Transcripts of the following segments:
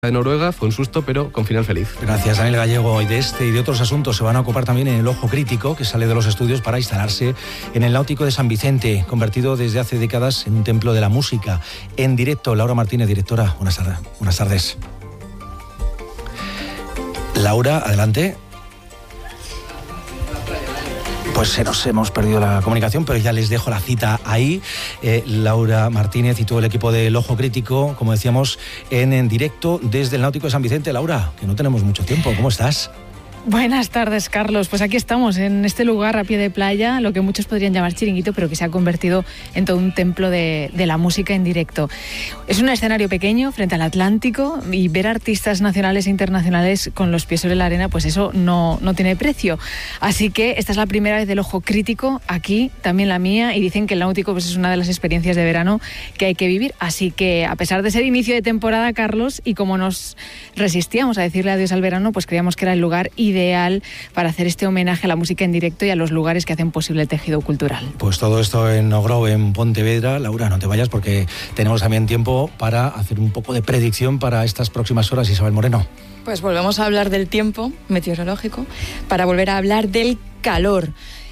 de Noruega, fue un susto, pero con final feliz. Gracias, Daniel Gallego. Y de este y de otros asuntos se van a ocupar también en el Ojo Crítico, que sale de los estudios para instalarse en el Náutico de San Vicente, convertido desde hace décadas en un templo de la música. En directo, Laura Martínez, directora. Buenas tardes. Laura, adelante. Pues nos hemos perdido la comunicación, pero ya les dejo la cita ahí. Laura Martínez y todo el equipo del Ojo Crítico, como decíamos, en directo desde el Náutico de San Vicente. Laura, que no tenemos mucho tiempo, ¿cómo estás? Buenas tardes, Carlos. Pues aquí estamos, en este lugar a pie de playa, lo que muchos podrían llamar chiringuito, pero que se ha convertido en todo un templo de la música en directo. Es un escenario pequeño frente al Atlántico y ver artistas nacionales e internacionales con los pies sobre la arena, pues eso no tiene precio. Así que esta es la primera vez del Ojo Crítico aquí, también la mía, y dicen que el Náutico pues es una de las experiencias de verano que hay que vivir. Así que, a pesar de ser inicio de temporada, Carlos, y como nos resistíamos a decirle adiós al verano, pues creíamos que era el lugar ideal para hacer este homenaje a la música en directo y a los lugares que hacen posible el tejido cultural. Pues todo esto en Ogrove, en Pontevedra. Laura, no te vayas porque tenemos también tiempo para hacer un poco de predicción para estas próximas horas. Isabel Moreno. Pues volvemos a hablar del tiempo meteorológico para volver a hablar del calor.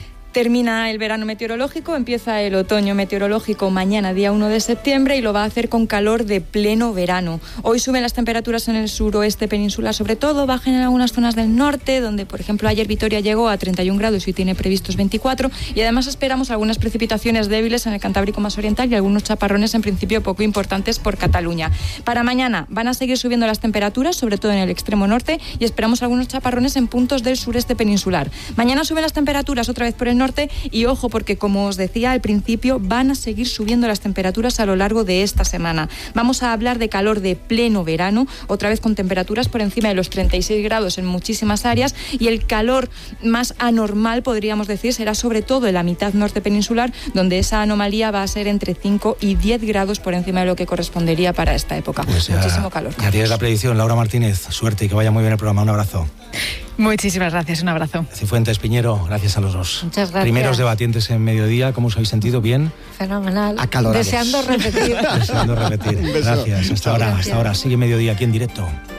Termina el verano meteorológico, empieza el otoño meteorológico mañana, día 1 de septiembre, y lo va a hacer con calor de pleno verano. Hoy suben las temperaturas en el suroeste peninsular, sobre todo, bajan en algunas zonas del norte, donde, por ejemplo, ayer Vitoria llegó a 31 grados y tiene previstos 24, y además esperamos algunas precipitaciones débiles en el Cantábrico más oriental y algunos chaparrones, en principio, poco importantes por Cataluña. Para mañana van a seguir subiendo las temperaturas, sobre todo en el extremo norte, y esperamos algunos chaparrones en puntos del sureste peninsular. Mañana suben las temperaturas otra vez por el norte y ojo porque, como os decía al principio, van a seguir subiendo las temperaturas a lo largo de esta semana. Vamos a hablar de calor de pleno verano, otra vez con temperaturas por encima de los 36 grados en muchísimas áreas, y el calor más anormal, podríamos decir, será sobre todo en la mitad norte peninsular, donde esa anomalía va a ser entre 5 y 10 grados por encima de lo que correspondería para esta época. Pues muchísimo calor. Ya tienes la predicción, Laura Martínez. Suerte y que vaya muy bien el programa. Un abrazo. Muchísimas gracias, un abrazo. Cifuentes, Piñero, gracias a los dos. Muchas gracias. Primeros debatientes en mediodía, ¿cómo os habéis sentido? ¿Bien? Fenomenal. Acalorados. Deseando repetir. Deseando repetir. Gracias. Hasta ahora. Sigue mediodía aquí en directo.